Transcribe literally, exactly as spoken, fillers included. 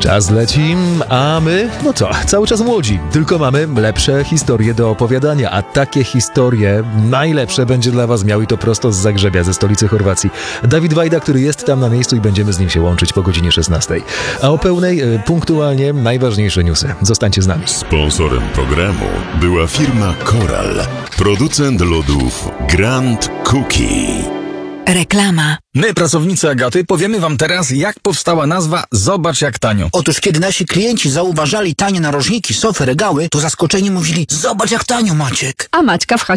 Czas leci, a my, no co, cały czas młodzi, tylko mamy lepsze historie do opowiadania, a takie historie najlepsze będzie dla was miał i to prosto z Zagrzebia, ze stolicy Chorwacji. Dawid Wajda, który jest tam na miejscu i będziemy z nim się łączyć po godzinie szesnastej. A o pełnej, punktualnie, najważniejsze newsy. Zostańcie z nami. Sponsorem programu była firma Coral, producent lodów Grand Cookie. Reklama. My, pracownicy Agaty, powiemy wam teraz, jak powstała nazwa Zobacz jak tanio. Otóż kiedy nasi klienci zauważali tanie narożniki, sofy, regały, to zaskoczeni mówili: zobacz jak tanio, Maciek. A Maćka w